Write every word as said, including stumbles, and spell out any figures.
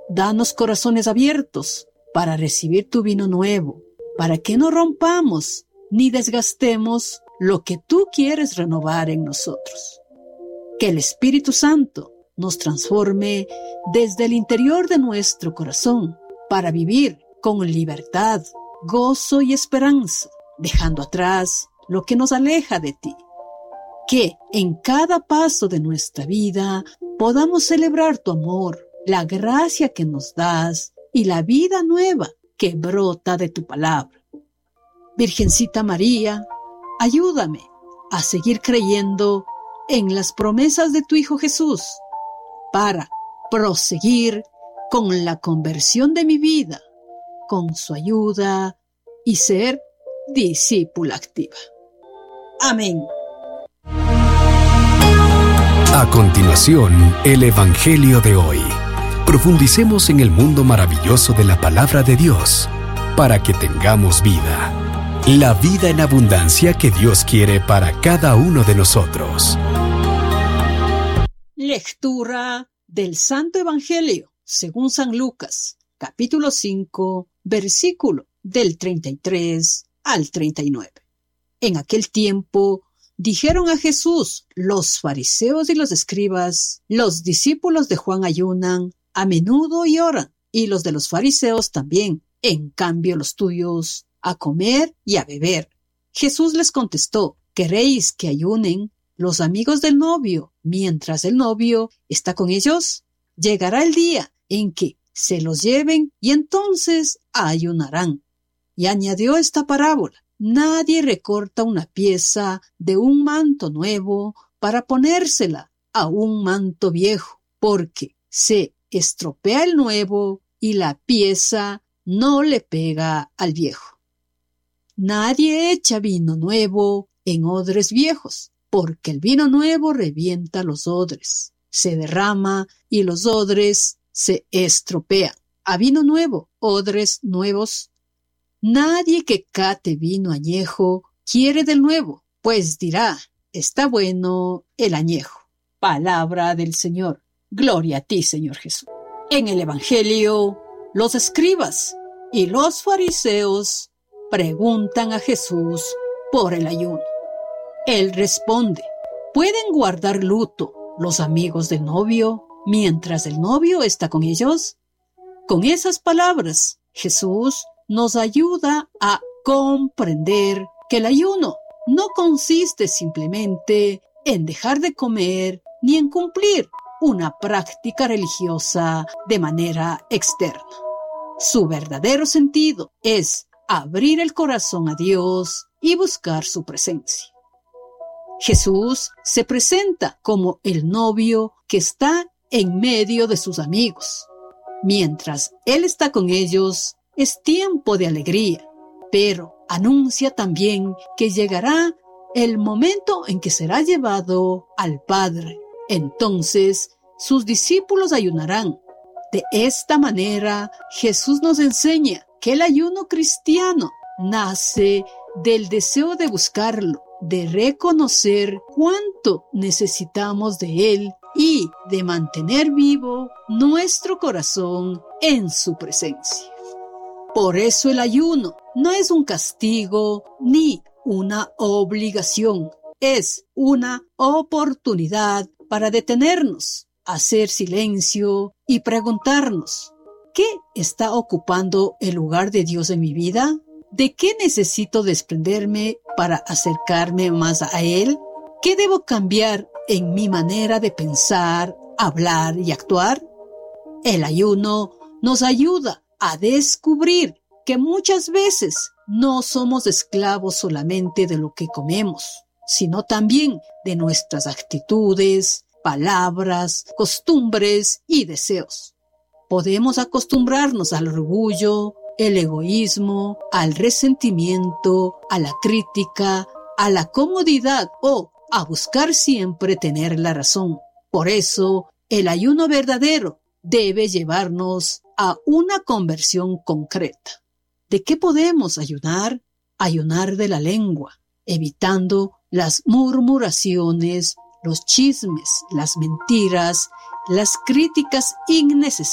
Danos corazones abiertos para recibir tu vino nuevo, para que no rompamos ni desgastemos lo que tú quieres renovar en nosotros. Que el Espíritu Santo nos transforme desde el interior de nuestro corazón para vivir con libertad, gozo y esperanza, dejando atrás lo que nos aleja de ti. Que en cada paso de nuestra vida podamos celebrar tu amor, la gracia que nos das y la vida nueva que brota de tu palabra. Virgencita María, ayúdame a seguir creyendo en las promesas de tu Hijo Jesús para proseguir con la conversión de mi vida, con su ayuda y ser discípula activa. Amén. A continuación, el Evangelio de hoy. Profundicemos en el mundo maravilloso de la palabra de Dios para que tengamos vida. La vida en abundancia que Dios quiere para cada uno de nosotros. Lectura del Santo Evangelio según San Lucas, capítulo cinco, versículo del treinta y tres al treinta y nueve. En aquel tiempo dijeron a Jesús los fariseos y los escribas: los discípulos de Juan ayunan a menudo y oran, y los de los fariseos también. En cambio los tuyos a comer y a beber. Jesús les contestó: ¿queréis que ayunen los amigos del novio mientras el novio está con ellos? Llegará el día en que se los lleven y entonces ayunarán. Y añadió esta parábola: nadie recorta una pieza de un manto nuevo para ponérsela a un manto viejo, porque se estropea el nuevo y la pieza no le pega al viejo. Nadie echa vino nuevo en odres viejos, porque el vino nuevo revienta los odres, se derrama y los odres se estropean. A vino nuevo, odres nuevos. Nadie que cate vino añejo quiere del nuevo, pues dirá: está bueno el añejo. Palabra del Señor. Gloria a ti, Señor Jesús. En el Evangelio, los escribas y los fariseos preguntan a Jesús por el ayuno. Él responde: ¿pueden guardar luto los amigos del novio mientras el novio está con ellos? Con esas palabras, Jesús nos ayuda a comprender que el ayuno no consiste simplemente en dejar de comer ni en cumplir una práctica religiosa de manera externa. Su verdadero sentido es abrir el corazón a Dios y buscar su presencia. Jesús se presenta como el novio que está en medio de sus amigos. Mientras Él está con ellos, es tiempo de alegría, pero anuncia también que llegará el momento en que será llevado al Padre. Entonces, sus discípulos ayunarán. De esta manera, Jesús nos enseña que el ayuno cristiano nace del deseo de buscarlo, de reconocer cuánto necesitamos de Él y de mantener vivo nuestro corazón en su presencia. Por eso el ayuno no es un castigo ni una obligación, es una oportunidad para detenernos, hacer silencio y preguntarnos: ¿qué está ocupando el lugar de Dios en mi vida? ¿De qué necesito desprenderme para acercarme más a Él? ¿Qué debo cambiar en mi manera de pensar, hablar y actuar? El ayuno nos ayuda a descubrir que muchas veces no somos esclavos solamente de lo que comemos, sino también de nuestras actitudes, palabras, costumbres y deseos. Podemos acostumbrarnos al orgullo, el egoísmo, al resentimiento, a la crítica, a la comodidad o a buscar siempre tener la razón. Por eso, el ayuno verdadero debe llevarnos a una conversión concreta. ¿De qué podemos ayunar? Ayunar de la lengua, evitando las murmuraciones, los chismes, las mentiras, las críticas innecesarias